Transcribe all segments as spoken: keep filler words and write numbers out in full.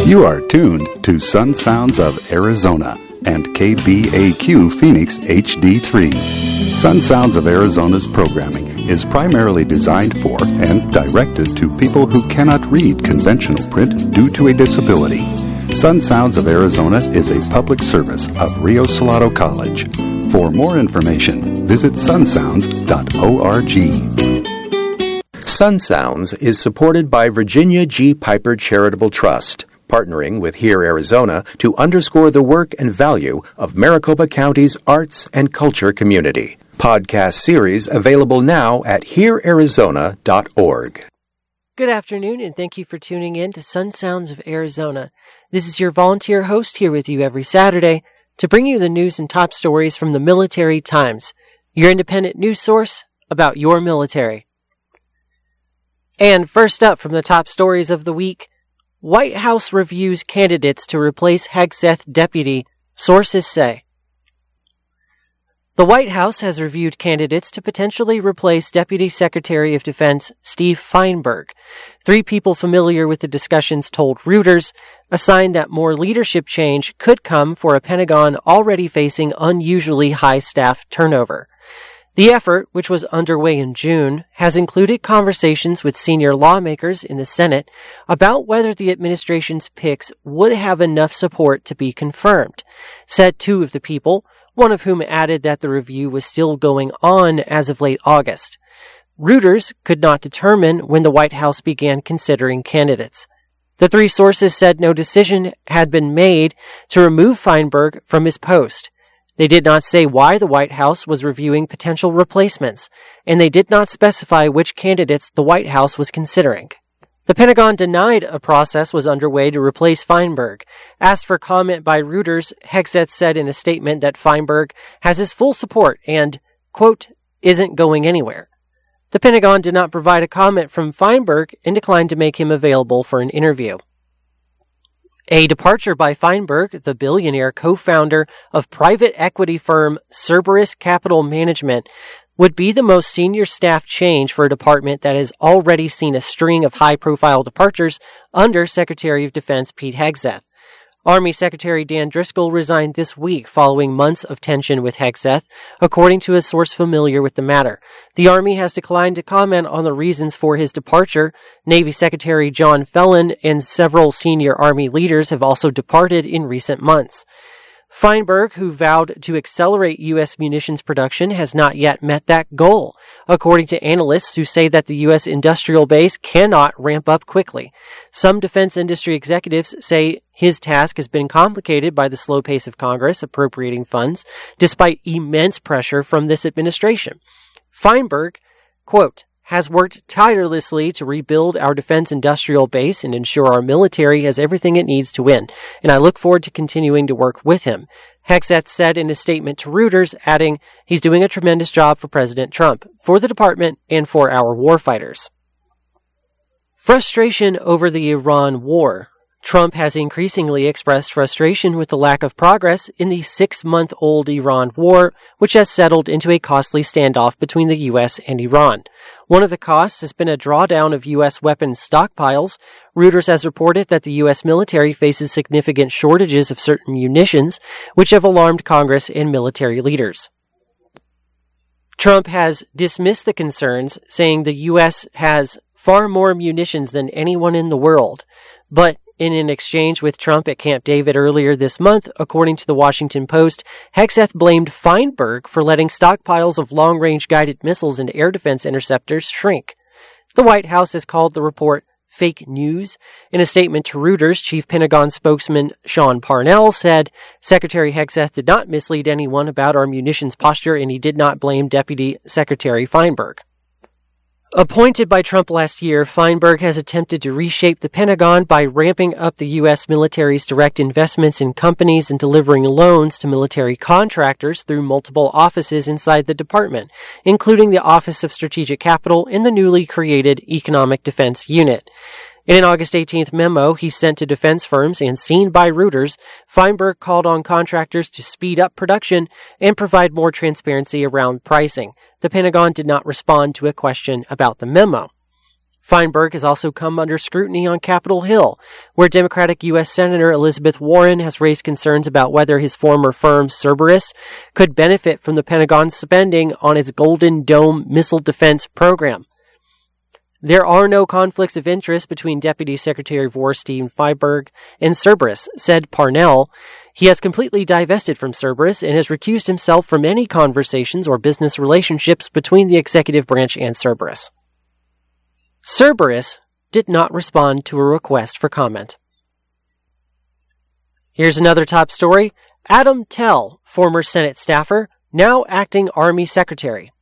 You are tuned to Sun Sounds of Arizona and K B A Q Phoenix H D three. Sun Sounds of Arizona's programming is primarily designed for and directed to people who cannot read conventional print due to a disability. Sun Sounds of Arizona is a public service of Rio Salado College. For more information, visit sun sounds dot org. Sun Sounds is supported by Virginia G. Piper Charitable Trust, partnering with Here Arizona to underscore the work and value of Maricopa County's arts and culture community. Podcast series available now at here arizona dot org. Good afternoon, and thank you for tuning in to Sun Sounds of Arizona. This is your volunteer host here with you every Saturday to bring you the news and top stories from the Military Times, your independent news source about your military. And first up from the top stories of the week, White House reviews candidates to replace Hegseth deputy, sources say. The White House has reviewed candidates to potentially replace Deputy Secretary of Defense Steve Feinberg. Three people familiar with the discussions told Reuters, a sign that more leadership change could come for a Pentagon already facing unusually high staff turnover. The effort, which was underway in June, has included conversations with senior lawmakers in the Senate about whether the administration's picks would have enough support to be confirmed, said two of the people, one of whom added that the review was still going on as of late August. Reuters could not determine when the White House began considering candidates. The three sources said no decision had been made to remove Feinberg from his post. They did not say why the White House was reviewing potential replacements, and they did not specify which candidates the White House was considering. The Pentagon denied a process was underway to replace Feinberg. Asked for comment by Reuters, Hegseth said in a statement that Feinberg has his full support and, quote, isn't going anywhere. The Pentagon did not provide a comment from Feinberg and declined to make him available for an interview. A departure by Feinberg, the billionaire co-founder of private equity firm Cerberus Capital Management, would be the most senior staff change for a department that has already seen a string of high-profile departures under Secretary of Defense Pete Hegseth. Army Secretary Dan Driscoll resigned this week following months of tension with Hegseth, according to a source familiar with the matter. The Army has declined to comment on the reasons for his departure. Navy Secretary John Phelan and several senior Army leaders have also departed in recent months. Feinberg, who vowed to accelerate U S munitions production, has not yet met that goal, according to analysts who say that the U S industrial base cannot ramp up quickly. Some defense industry executives say his task has been complicated by the slow pace of Congress appropriating funds, despite immense pressure from this administration. Feinberg, quote, has worked tirelessly to rebuild our defense industrial base and ensure our military has everything it needs to win, and I look forward to continuing to work with him. Hegseth said in a statement to Reuters, adding, he's doing a tremendous job for President Trump, for the department, and for our warfighters. Frustration over the Iran war. Trump has increasingly expressed frustration with the lack of progress in the six-month-old Iran war, which has settled into a costly standoff between the U S and Iran. One of the costs has been a drawdown of U S weapons stockpiles. Reuters has reported that the U S military faces significant shortages of certain munitions, which have alarmed Congress and military leaders. Trump has dismissed the concerns, saying the U S has far more munitions than anyone in the world. But in an exchange with Trump at Camp David earlier this month, according to the Washington Post, Hegseth blamed Feinberg for letting stockpiles of long-range guided missiles and air defense interceptors shrink. The White House has called the report fake news. In a statement to Reuters, Chief Pentagon spokesman Sean Parnell said, Secretary Hegseth did not mislead anyone about our munitions posture, and he did not blame Deputy Secretary Feinberg. Appointed by Trump last year, Feinberg has attempted to reshape the Pentagon by ramping up the U S military's direct investments in companies and delivering loans to military contractors through multiple offices inside the department, including the Office of Strategic Capital and the newly created Economic Defense Unit. In an August eighteenth memo he sent to defense firms and seen by Reuters, Feinberg called on contractors to speed up production and provide more transparency around pricing. The Pentagon did not respond to a question about the memo. Feinberg has also come under scrutiny on Capitol Hill, where Democratic U S Senator Elizabeth Warren has raised concerns about whether his former firm, Cerberus, could benefit from the Pentagon's spending on its Golden Dome missile defense program. There are no conflicts of interest between Deputy Secretary of War Steve Feinberg and Cerberus, said Parnell. He has completely divested from Cerberus and has recused himself from any conversations or business relationships between the executive branch and Cerberus. Cerberus did not respond to a request for comment. Here's another top story. Adam Tell, former Senate staffer, now acting Army Secretary.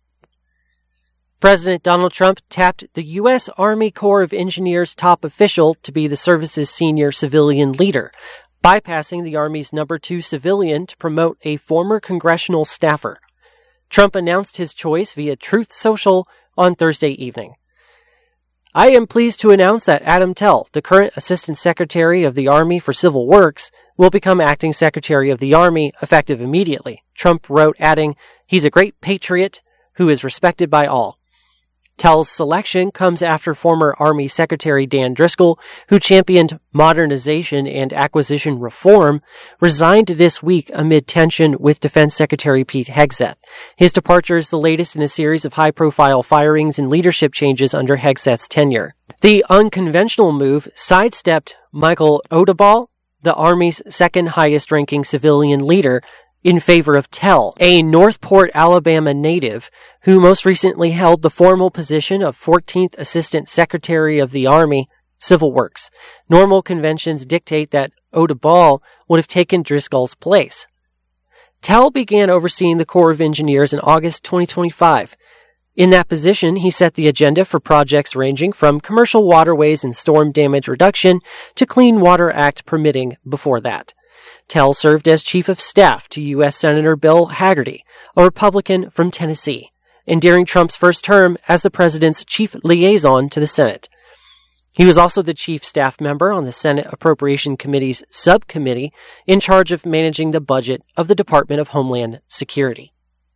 President Donald Trump tapped the U S. Army Corps of Engineers top official to be the service's senior civilian leader, bypassing the Army's number two civilian to promote a former congressional staffer. Trump announced his choice via Truth Social on Thursday evening. I am pleased to announce that Adam Tell, the current Assistant Secretary of the Army for Civil Works, will become Acting Secretary of the Army effective immediately, Trump wrote, adding, he's a great patriot who is respected by all. Tell's selection comes after former Army Secretary Dan Driscoll, who championed modernization and acquisition reform, resigned this week amid tension with Defense Secretary Pete Hegseth. His departure is the latest in a series of high-profile firings and leadership changes under Hegseth's tenure. The unconventional move sidestepped Michael Odeball, the Army's second highest-ranking civilian leader, in favor of Tell, a Northport, Alabama native who most recently held the formal position of fourteenth Assistant Secretary of the Army, Civil Works. Normal conventions dictate that Odeball would have taken Driscoll's place. Tell began overseeing the Corps of Engineers in August twenty twenty-five. In that position, he set the agenda for projects ranging from commercial waterways and storm damage reduction to Clean Water Act permitting before that. Tell served as Chief of Staff to U S. Senator Bill Hagerty, a Republican from Tennessee, and during Trump's first term as the president's chief liaison to the Senate. He was also the chief staff member on the Senate Appropriation Committee's subcommittee in charge of managing the budget of the Department of Homeland Security.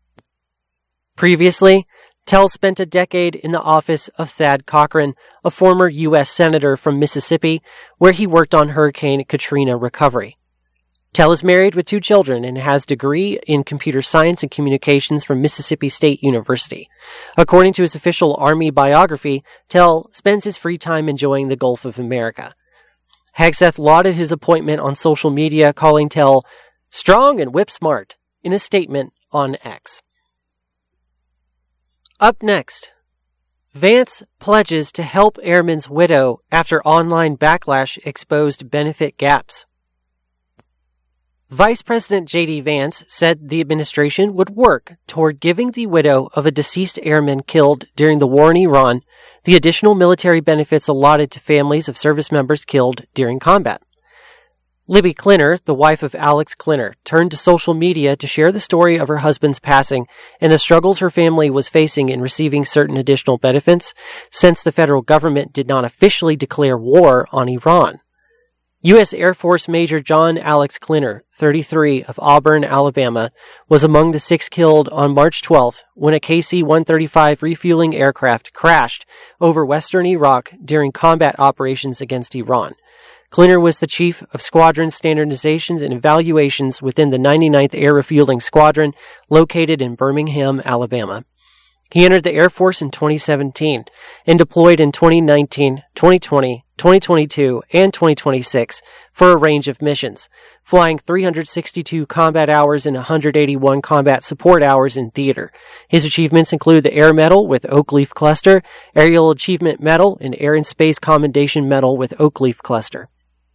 Previously, Tell spent a decade in the office of Thad Cochran, a former U S. senator from Mississippi, where he worked on Hurricane Katrina recovery. Tell is married with two children and has a degree in computer science and communications from Mississippi State University. According to his official Army biography, Tell spends his free time enjoying the Gulf of America. Hegseth lauded his appointment on social media, calling Tell strong and whip smart in a statement on X. Up next, Vance pledges to help airman's widow after online backlash exposed benefit gaps. Vice President J D Vance said the administration would work toward giving the widow of a deceased airman killed during the war in Iran the additional military benefits allotted to families of service members killed during combat. Libby Klinner, the wife of Alex Klinner, turned to social media to share the story of her husband's passing and the struggles her family was facing in receiving certain additional benefits since the federal government did not officially declare war on Iran. U S. Air Force Major John Alex Klinner, thirty-three, of Auburn, Alabama, was among the six killed on March twelfth when a K C one thirty-five refueling aircraft crashed over western Iraq during combat operations against Iran. Klinner was the chief of squadron standardizations and evaluations within the ninety-ninth Air Refueling Squadron, located in Birmingham, Alabama. He entered the Air Force in twenty seventeen and deployed in twenty nineteen, twenty twenty, twenty twenty-two, and twenty twenty-six for a range of missions, flying three hundred sixty-two combat hours and one hundred eighty-one combat support hours in theater. His achievements include the Air Medal with Oak Leaf Cluster, Aerial Achievement Medal, and Air and Space Commendation Medal with Oak Leaf Cluster.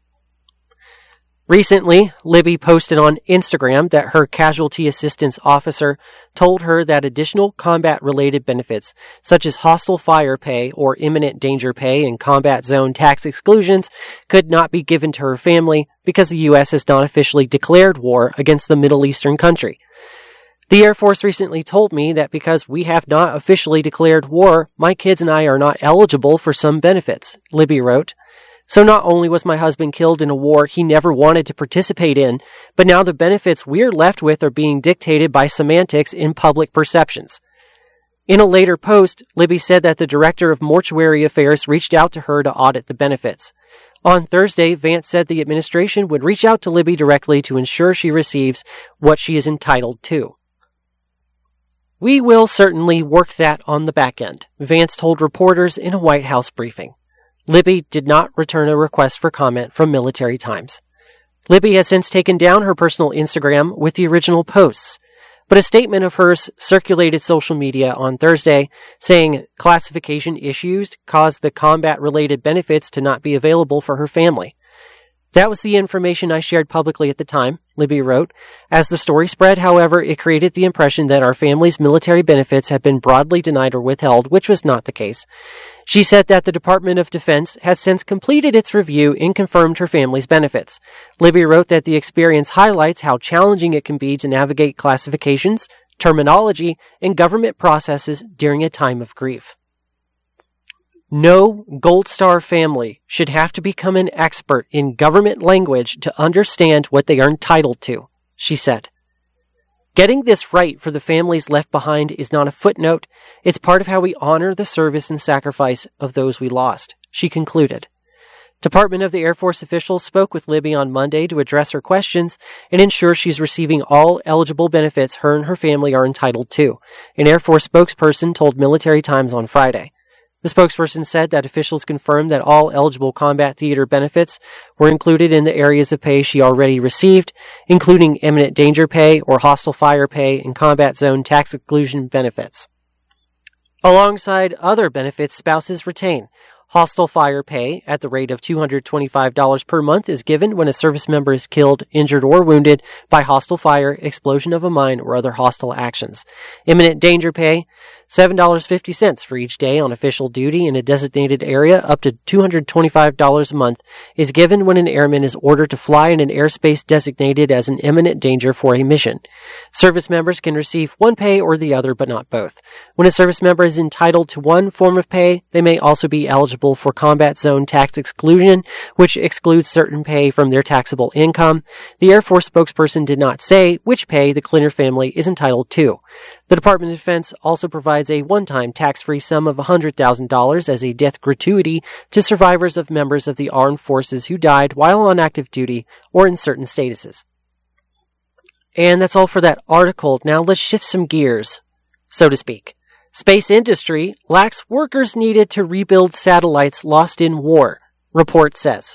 Recently, Libby posted on Instagram that her casualty assistance officer told her that additional combat-related benefits, such as hostile fire pay or imminent danger pay and combat zone tax exclusions, could not be given to her family because the U S has not officially declared war against the Middle Eastern country. The Air Force recently told me that because we have not officially declared war, my kids and I are not eligible for some benefits, Libby wrote. So not only was my husband killed in a war he never wanted to participate in, but now the benefits we're left with are being dictated by semantics in public perceptions. In a later post, Libby said that the director of mortuary affairs reached out to her to audit the benefits. On Thursday, Vance said the administration would reach out to Libby directly to ensure she receives what she is entitled to. "We will certainly work that on the back end," Vance told reporters in a White House briefing. Libby did not return a request for comment from Military Times. Libby has since taken down her personal Instagram with the original posts, but a statement of hers circulated social media on Thursday, saying classification issues caused the combat-related benefits to not be available for her family. "That was the information I shared publicly at the time," Libby wrote. As the story spread, however, it created the impression that our family's military benefits had been broadly denied or withheld, which was not the case. She said that the Department of Defense has since completed its review and confirmed her family's benefits. Libby wrote that the experience highlights how challenging it can be to navigate classifications, terminology, and government processes during a time of grief. "No Gold Star family should have to become an expert in government language to understand what they are entitled to," she said. "Getting this right for the families left behind is not a footnote. It's part of how we honor the service and sacrifice of those we lost," she concluded. Department of the Air Force officials spoke with Libby on Monday to address her questions and ensure she's receiving all eligible benefits her and her family are entitled to, an Air Force spokesperson told Military Times on Friday. The spokesperson said that officials confirmed that all eligible combat theater benefits were included in the areas of pay she already received, including imminent danger pay or hostile fire pay and combat zone tax exclusion benefits. Alongside other benefits spouses retain, hostile fire pay at the rate of two hundred twenty-five dollars per month is given when a service member is killed, injured, or wounded by hostile fire, explosion of a mine, or other hostile actions. Imminent danger pay, seven dollars and fifty cents for each day on official duty in a designated area, up to two hundred twenty-five dollars a month, is given when an airman is ordered to fly in an airspace designated as an imminent danger for a mission. Service members can receive one pay or the other, but not both. When a service member is entitled to one form of pay, they may also be eligible for combat zone tax exclusion, which excludes certain pay from their taxable income. The Air Force spokesperson did not say which pay the Klinner family is entitled to. The Department of Defense also provides a one-time tax-free sum of one hundred thousand dollars as a death gratuity to survivors of members of the armed forces who died while on active duty or in certain statuses. And that's all for that article. Now let's shift some gears, so to speak. Space industry lacks workers needed to rebuild satellites lost in war, report says.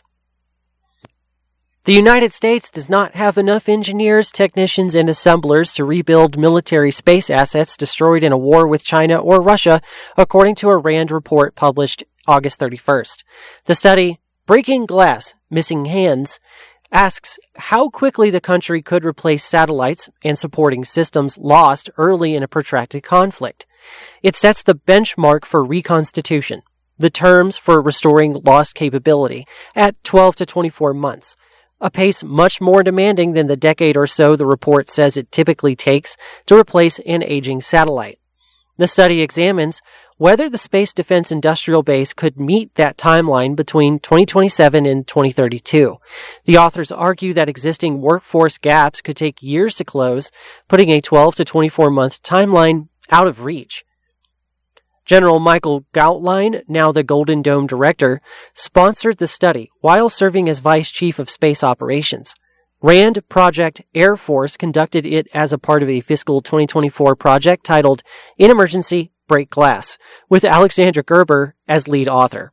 The United States does not have enough engineers, technicians, and assemblers to rebuild military space assets destroyed in a war with China or Russia, according to a RAND report published August thirty-first. The study, Breaking Glass, Missing Hands, asks how quickly the country could replace satellites and supporting systems lost early in a protracted conflict. It sets the benchmark for reconstitution, the terms for restoring lost capability, at twelve to twenty-four months, a pace much more demanding than the decade or so the report says it typically takes to replace an aging satellite. The study examines whether the Space Defense Industrial Base could meet that timeline between twenty twenty-seven and twenty thirty-two. The authors argue that existing workforce gaps could take years to close, putting a twelve to twenty-four month timeline out of reach. General Michael Goutline, now the Golden Dome director, sponsored the study while serving as vice chief of space operations. RAND Project Air Force conducted it as a part of a fiscal twenty twenty-four project titled In Emergency, Break Glass, with Alexandra Gerber as lead author.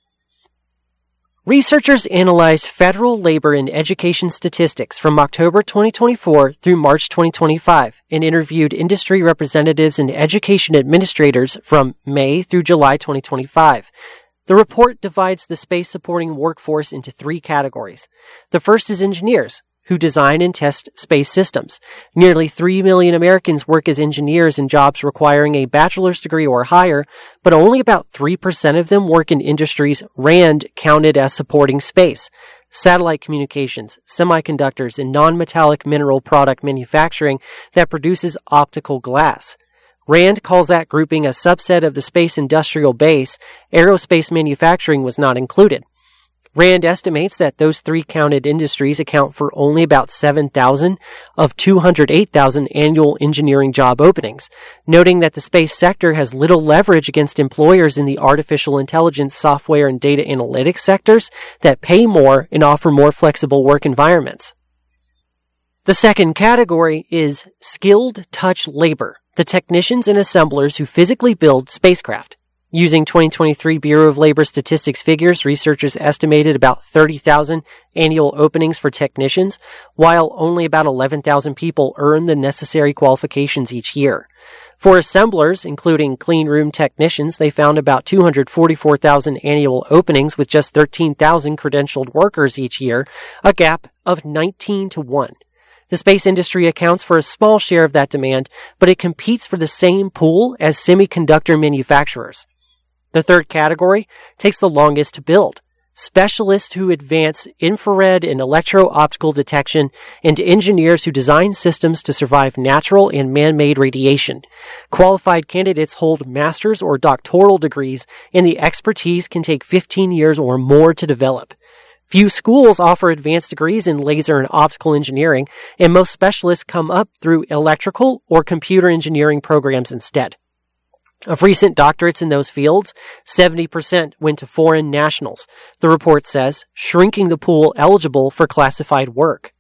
Researchers analyzed federal labor and education statistics from October twenty twenty-four through March twenty twenty-five and interviewed industry representatives and education administrators from May through July twenty twenty-five. The report divides the space-supporting workforce into three categories. The first is engineers, who design and test space systems. Nearly three million Americans work as engineers in jobs requiring a bachelor's degree or higher, but only about three percent of them work in industries RAND counted as supporting space: satellite communications, semiconductors, and non-metallic mineral product manufacturing that produces optical glass. RAND calls that grouping a subset of the space industrial base. Aerospace manufacturing was not included. Rand estimates that those three counted industries account for only about seven thousand of two hundred eight thousand annual engineering job openings, noting that the space sector has little leverage against employers in the artificial intelligence, software, and data analytics sectors that pay more and offer more flexible work environments. The second category is skilled touch labor, the technicians and assemblers who physically build spacecraft. Using twenty twenty-three Bureau of Labor Statistics figures, researchers estimated about thirty thousand annual openings for technicians, while only about eleven thousand people earn the necessary qualifications each year. For assemblers, including clean room technicians, they found about two hundred forty-four thousand annual openings with just thirteen thousand credentialed workers each year, a gap of nineteen to one. The space industry accounts for a small share of that demand, but it competes for the same pool as semiconductor manufacturers. The third category takes the longest to build. Specialists who advance infrared and electro-optical detection, and engineers who design systems to survive natural and man-made radiation. Qualified candidates hold master's or doctoral degrees, and the expertise can take fifteen years or more to develop. Few schools offer advanced degrees in laser and optical engineering, and most specialists come up through electrical or computer engineering programs instead. Of recent doctorates in those fields, seventy percent went to foreign nationals, the report says, shrinking the pool eligible for classified work.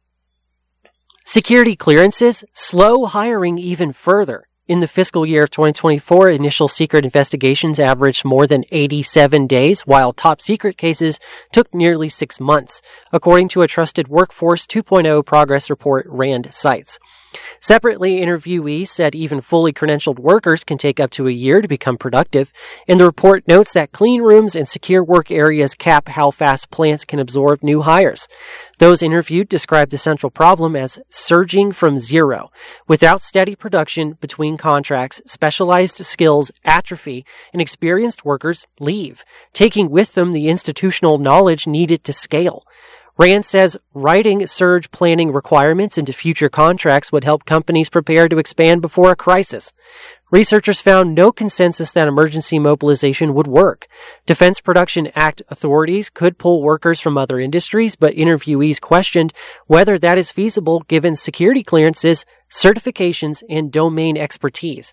Security clearances slow hiring even further. In the fiscal year of twenty twenty-four, initial secret investigations averaged more than eighty-seven days, while top secret cases took nearly six months, according to a Trusted Workforce two point oh progress report Rand cites. Separately, interviewees said even fully credentialed workers can take up to a year to become productive, and the report notes that clean rooms and secure work areas cap how fast plants can absorb new hires. Those interviewed described the central problem as surging from zero. Without steady production between contracts, specialized skills atrophy, and experienced workers leave, taking with them the institutional knowledge needed to scale. Rand says writing surge planning requirements into future contracts would help companies prepare to expand before a crisis. Researchers found no consensus that emergency mobilization would work. Defense Production Act authorities could pull workers from other industries, but interviewees questioned whether that is feasible given security clearances, certifications, and domain expertise.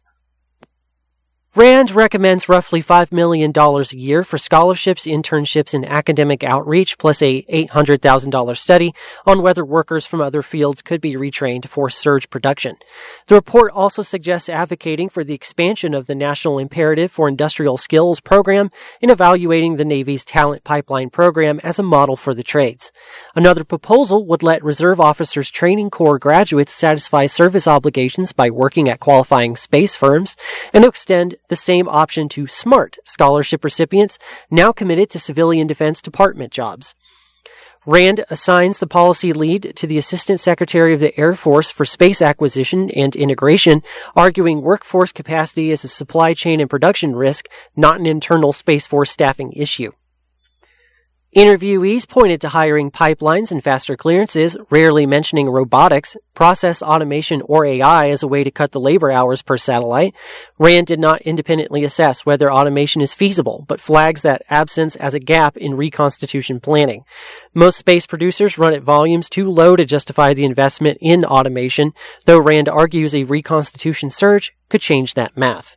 Rand recommends roughly five million dollars a year for scholarships, internships, and academic outreach, plus a eight hundred thousand dollars study on whether workers from other fields could be retrained for surge production. The report also suggests advocating for the expansion of the National Imperative for Industrial Skills program and evaluating the Navy's Talent Pipeline program as a model for the trades. Another proposal would let Reserve Officers Training Corps graduates satisfy service obligations by working at qualifying space firms, and extend the same option to SMART scholarship recipients now committed to civilian Defense Department jobs. Rand assigns the policy lead to the Assistant Secretary of the Air Force for Space Acquisition and Integration, arguing workforce capacity is a supply chain and production risk, not an internal Space Force staffing issue. Interviewees pointed to hiring pipelines and faster clearances, rarely mentioning robotics, process automation, or A I as a way to cut the labor hours per satellite. Rand did not independently assess whether automation is feasible, but flags that absence as a gap in reconstitution planning. Most space producers run at volumes too low to justify the investment in automation, though Rand argues a reconstitution surge could change that math.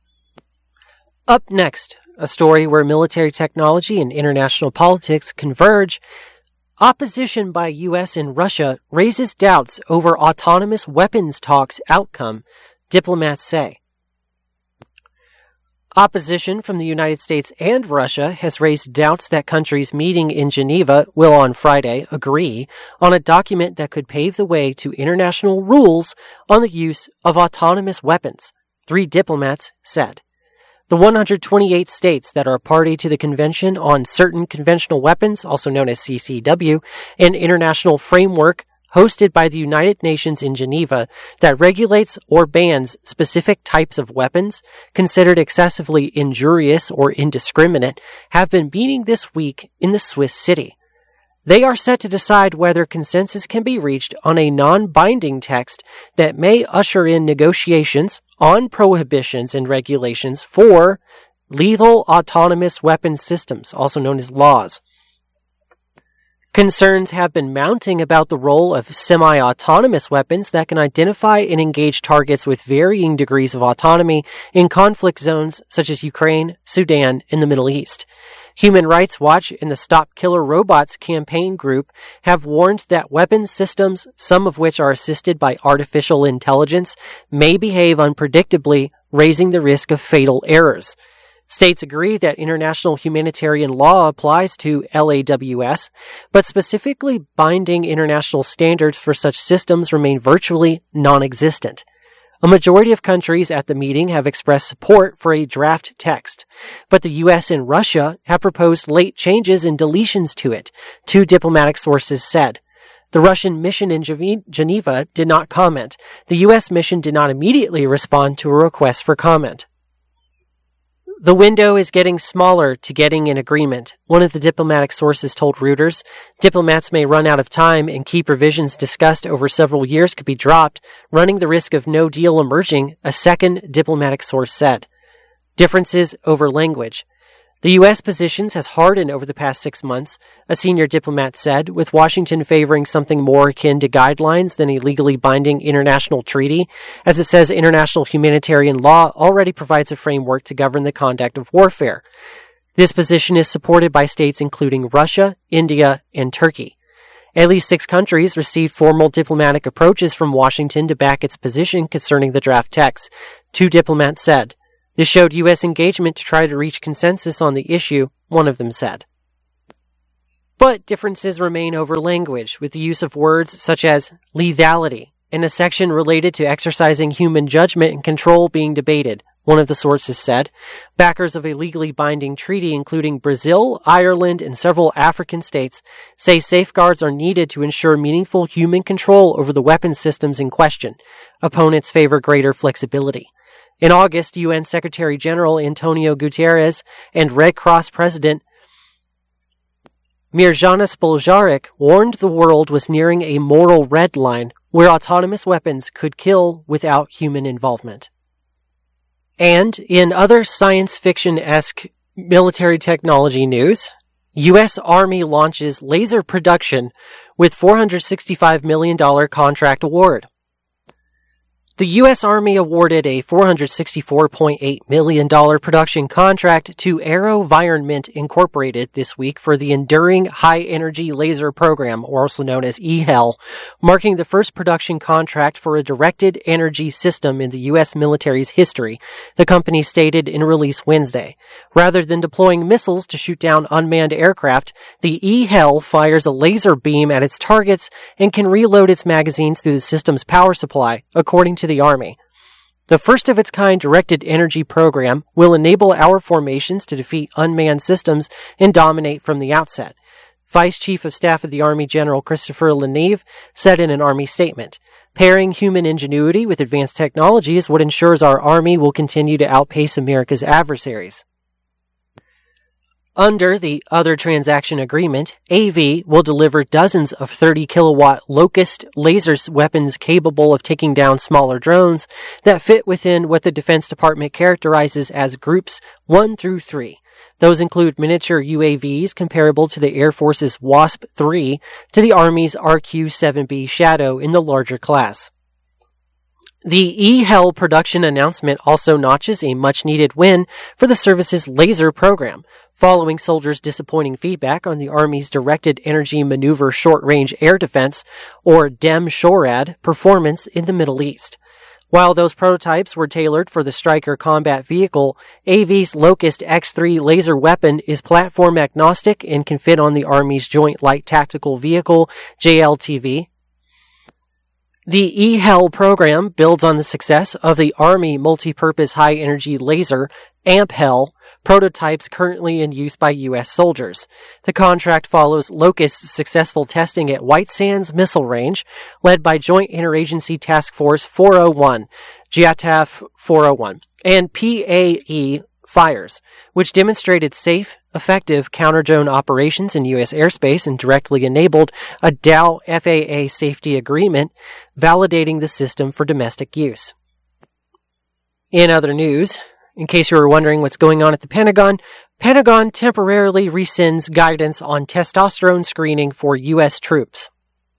Up next, a story where military technology and international politics converge. Opposition by U S and Russia raises doubts over autonomous weapons talks outcome, diplomats say. Opposition from the United States and Russia has raised doubts that countries meeting in Geneva will on Friday agree on a document that could pave the way to international rules on the use of autonomous weapons, three diplomats said. The one hundred twenty-eight states that are party to the Convention on Certain Conventional Weapons, also known as C C W, an international framework hosted by the United Nations in Geneva that regulates or bans specific types of weapons considered excessively injurious or indiscriminate, have been meeting this week in the Swiss city. They are set to decide whether consensus can be reached on a non-binding text that may usher in negotiations on prohibitions and regulations for lethal autonomous weapons systems, also known as laws. Concerns have been mounting about the role of semi-autonomous weapons that can identify and engage targets with varying degrees of autonomy in conflict zones such as Ukraine, Sudan, and the Middle East. Human Rights Watch and the Stop Killer Robots campaign group have warned that weapons systems, some of which are assisted by artificial intelligence, may behave unpredictably, raising the risk of fatal errors. States agree that international humanitarian law applies to L A W S, but specifically binding international standards for such systems remain virtually non-existent. A majority of countries at the meeting have expressed support for a draft text, but the U S and Russia have proposed late changes and deletions to it, two diplomatic sources said. The Russian mission in Geneva did not comment. The U S mission did not immediately respond to a request for comment. The window is getting smaller to getting an agreement, one of the diplomatic sources told Reuters. Diplomats may run out of time and key provisions discussed over several years could be dropped, running the risk of no deal emerging, a second diplomatic source said. Differences over language. The U S positions has hardened over the past six months, a senior diplomat said, with Washington favoring something more akin to guidelines than a legally binding international treaty, as it says international humanitarian law already provides a framework to govern the conduct of warfare. This position is supported by states including Russia, India, and Turkey. At least six countries received formal diplomatic approaches from Washington to back its position concerning the draft text, two diplomats said. This showed U S engagement to try to reach consensus on the issue, one of them said. But differences remain over language, with the use of words such as lethality and a section related to exercising human judgment and control being debated, one of the sources said. Backers of a legally binding treaty, including Brazil, Ireland, and several African states, say safeguards are needed to ensure meaningful human control over the weapons systems in question. Opponents favor greater flexibility. In August, U N Secretary General Antonio Guterres and Red Cross President Mirjana Spoljaric warned the world was nearing a moral red line where autonomous weapons could kill without human involvement. And in other science fiction-esque military technology news, U S Army launches laser production with four hundred sixty-five million dollars contract award. The U S Army awarded a four hundred sixty-four point eight million dollars production contract to AeroVironment Incorporated this week for the Enduring High Energy Laser Program, or also known as E H E L, marking the first production contract for a directed energy system in the U S military's history, the company stated in a release Wednesday. Rather than deploying missiles to shoot down unmanned aircraft, the E H E L fires a laser beam at its targets and can reload its magazines through the system's power supply, according to the Army. The first-of-its-kind directed energy program will enable our formations to defeat unmanned systems and dominate from the outset, Vice Chief of Staff of the Army General Christopher Leneve said in an Army statement. Pairing human ingenuity with advanced technology is what ensures our Army will continue to outpace America's adversaries. Under the Other Transaction Agreement, A V will deliver dozens of thirty kilowatt Locust laser weapons capable of taking down smaller drones that fit within what the Defense Department characterizes as Groups one through three. Those include miniature U A Vs comparable to the Air Force's WASP three to the Army's R Q seven B Shadow in the larger class. The E H E L production announcement also notches a much-needed win for the service's laser program, following soldiers' disappointing feedback on the Army's Directed Energy Maneuver Short-Range Air Defense, or D E M SHORAD, performance in the Middle East. While those prototypes were tailored for the Stryker combat vehicle, A V's Locust X three laser weapon is platform agnostic and can fit on the Army's Joint Light Tactical Vehicle, J L T V. The E H E L program builds on the success of the Army Multi-Purpose High-Energy Laser, A M P H E L, prototypes currently in use by U S soldiers. The contract follows Locust's successful testing at White Sands Missile Range, led by Joint Interagency Task Force four oh one, J I T A F four oh one, and P A E fires, which demonstrated safe, effective counter-drone operations in U S airspace and directly enabled a Dow F A A safety agreement validating the system for domestic use. In other news, in case you were wondering what's going on at the Pentagon, Pentagon temporarily rescinds guidance on testosterone screening for U S troops.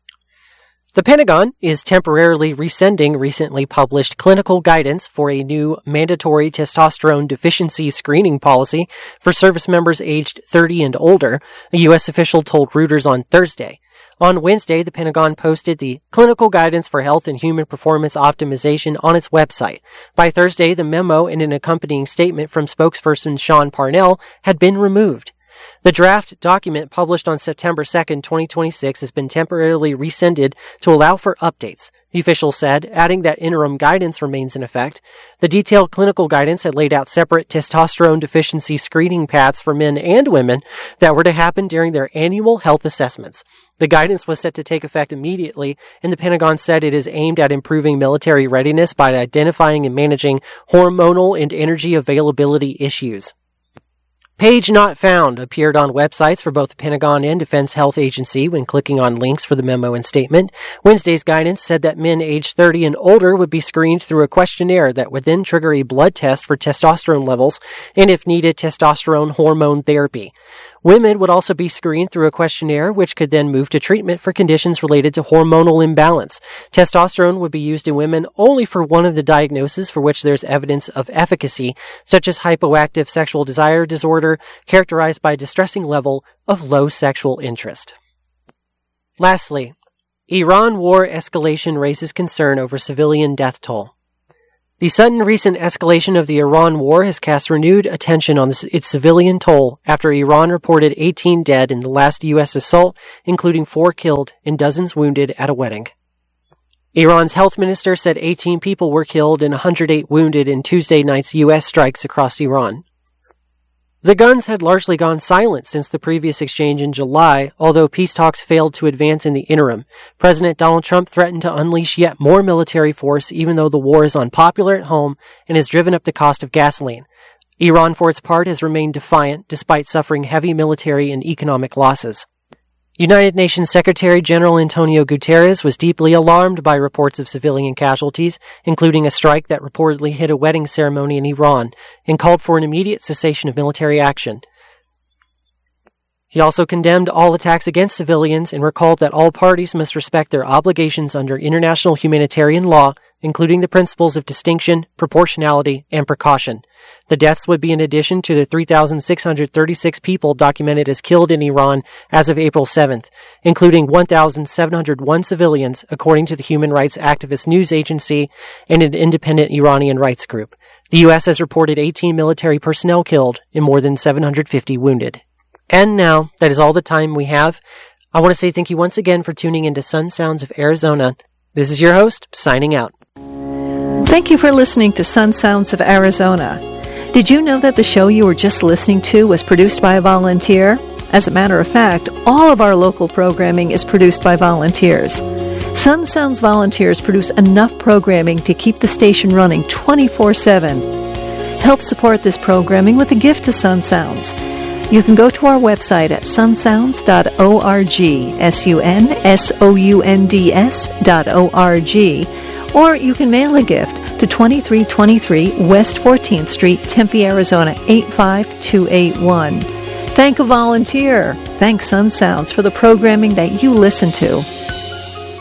The Pentagon is temporarily rescinding recently published clinical guidance for a new mandatory testosterone deficiency screening policy for service members aged thirty and older, a U S official told Reuters on Thursday. On Wednesday, the Pentagon posted the Clinical Guidance for Health and Human Performance Optimization on its website. By Thursday, the memo and an accompanying statement from spokesperson Sean Parnell had been removed. The draft document published on September second, twenty twenty-six has been temporarily rescinded to allow for updates, the official said, adding that interim guidance remains in effect. The detailed clinical guidance had laid out separate testosterone deficiency screening paths for men and women that were to happen during their annual health assessments. The guidance was set to take effect immediately, and the Pentagon said it is aimed at improving military readiness by identifying and managing hormonal and energy availability issues. Page not found appeared on websites for both the Pentagon and Defense Health Agency when clicking on links for the memo and statement. Wednesday's guidance said that men aged thirty and older would be screened through a questionnaire that would then trigger a blood test for testosterone levels and, if needed, testosterone hormone therapy. Women would also be screened through a questionnaire, which could then move to treatment for conditions related to hormonal imbalance. Testosterone would be used in women only for one of the diagnoses for which there's evidence of efficacy, such as hypoactive sexual desire disorder, characterized by a distressing level of low sexual interest. Lastly, Iran war escalation raises concern over civilian death toll. The sudden recent escalation of the Iran war has cast renewed attention on its civilian toll after Iran reported eighteen dead in the last U S assault, including four killed and dozens wounded at a wedding. Iran's health minister said eighteen people were killed and one hundred eight wounded in Tuesday night's U S strikes across Iran. The guns had largely gone silent since the previous exchange in July, although peace talks failed to advance in the interim. President Donald Trump threatened to unleash yet more military force, even though the war is unpopular at home and has driven up the cost of gasoline. Iran, for its part, has remained defiant, despite suffering heavy military and economic losses. United Nations Secretary General Antonio Guterres was deeply alarmed by reports of civilian casualties, including a strike that reportedly hit a wedding ceremony in Iran, and called for an immediate cessation of military action. He also condemned all attacks against civilians and recalled that all parties must respect their obligations under international humanitarian law, including the principles of distinction, proportionality, and precaution. The deaths would be in addition to the three thousand six hundred thirty-six people documented as killed in Iran as of April seventh, including one thousand seven hundred one civilians, according to the human rights activist news agency and an independent Iranian rights group. The U S has reported eighteen military personnel killed and more than seven hundred fifty wounded. And now, that is all the time we have. I want to say thank you once again for tuning into Sun Sounds of Arizona. This is your host, signing out. Thank you for listening to Sun Sounds of Arizona. Did you know that the show you were just listening to was produced by a volunteer? As a matter of fact, all of our local programming is produced by volunteers. Sun Sounds volunteers produce enough programming to keep the station running twenty-four seven. Help support this programming with a gift to Sun Sounds. You can go to our website at sun sounds dot org, S U N S O U N D S dot O R G, or you can mail a gift to twenty-three twenty-three West fourteenth Street, Tempe, Arizona, eight five two eight one. Thank a volunteer. Thank Sun Sounds for the programming that you listen to.